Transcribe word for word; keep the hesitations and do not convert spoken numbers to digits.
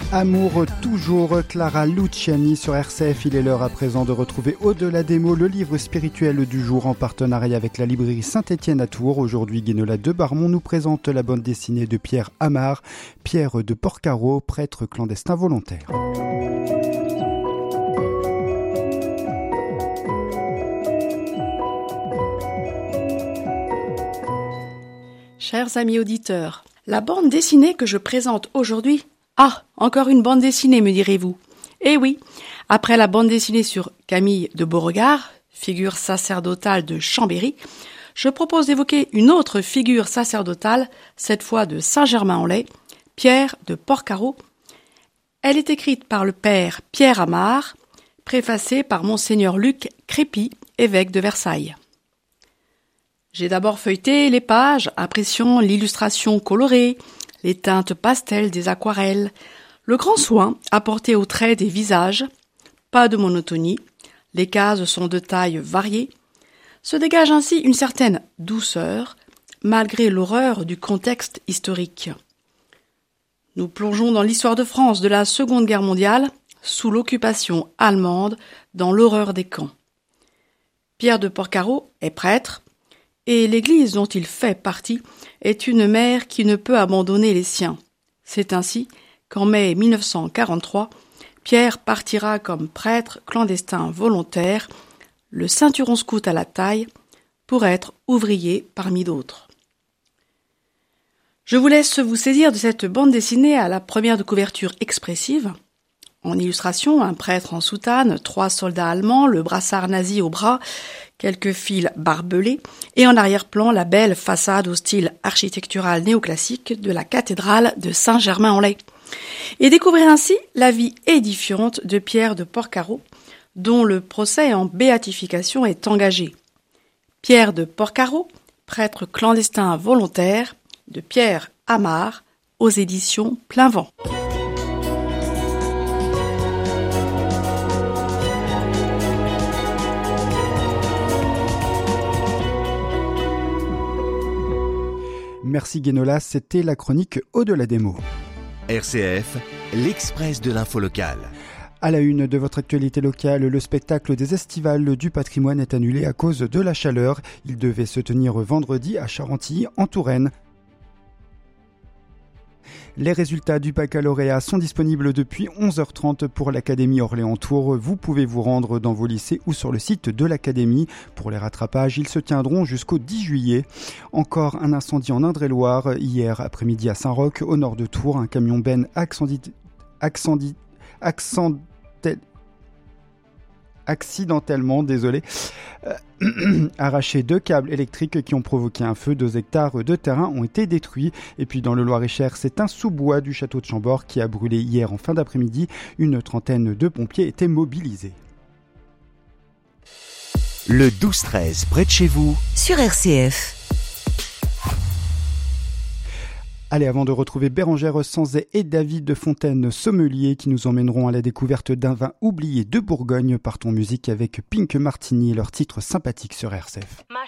Amour toujours, Clara Luciani sur R C F. Il est l'heure à présent de retrouver Au-delà des mots, le livre spirituel du jour en partenariat avec la librairie Saint-Étienne à Tours. Aujourd'hui, Guénola de Barmont nous présente la bande dessinée de Pierre Amar, Pierre de Porcaro, prêtre clandestin volontaire. Chers amis auditeurs, la bande dessinée que je présente aujourd'hui... Ah, encore une bande dessinée, me direz-vous. Eh oui, après la bande dessinée sur Camille de Beauregard, figure sacerdotale de Chambéry, je propose d'évoquer une autre figure sacerdotale, cette fois de Saint-Germain-en-Laye, Pierre de Porcaro. Elle est écrite par le père Pierre Amar, préfacée par monseigneur Luc Crépy, évêque de Versailles. J'ai d'abord feuilleté les pages, appréciant l'illustration colorée, les teintes pastel des aquarelles, le grand soin apporté aux traits des visages, pas de monotonie, les cases sont de tailles variées, se dégage ainsi une certaine douceur, malgré l'horreur du contexte historique. Nous plongeons dans l'histoire de France de la Seconde Guerre mondiale, sous l'occupation allemande, dans l'horreur des camps. Pierre de Porcaro est prêtre, et l'église dont il fait partie est une mère qui ne peut abandonner les siens. C'est ainsi qu'en mai mille neuf cent quarante-trois, Pierre partira comme prêtre clandestin volontaire, le ceinturon scout à la taille, pour être ouvrier parmi d'autres. Je vous laisse vous saisir de cette bande dessinée à la première de couverture expressive. En illustration, un prêtre en soutane, trois soldats allemands, le brassard nazi au bras, quelques fils barbelés, et en arrière-plan la belle façade au style architectural néoclassique de la cathédrale de Saint-Germain-en-Laye. Et découvrir ainsi la vie édifiante de Pierre de Porcaro, dont le procès en béatification est engagé. Pierre de Porcaro, prêtre clandestin volontaire, de Pierre Amar, aux éditions Plein Vent. Merci Guénola, c'était la chronique Au-delà des mots. R C F, l'Express de l'info locale. À la une de votre actualité locale, le spectacle des Estivales du patrimoine est annulé à cause de la chaleur. Il devait se tenir vendredi à Charentilly, en Touraine. Les résultats du baccalauréat sont disponibles depuis onze heures trente pour l'Académie Orléans-Tours. Vous pouvez vous rendre dans vos lycées ou sur le site de l'Académie. Pour les rattrapages, ils se tiendront jusqu'au dix juillet. Encore un incendie en Indre-et-Loire. Hier après-midi à Saint-Roch, au nord de Tours, un camion Ben accendit... accendit... accendit... accidentellement, désolé, euh, arraché deux câbles électriques qui ont provoqué un feu. Deux hectares de terrain ont été détruits. Et puis dans le Loir-et-Cher, c'est un sous-bois du château de Chambord qui a brûlé hier en fin d'après-midi. Une trentaine de pompiers étaient mobilisés. Le douze treize, près de chez vous, sur R C F. Allez, avant de retrouver Bérengère Sanzet et David de Fontaine Sommelier qui nous emmèneront à la découverte d'un vin oublié de Bourgogne, partons musique avec Pink Martini et leur titre sympathique sur R C F.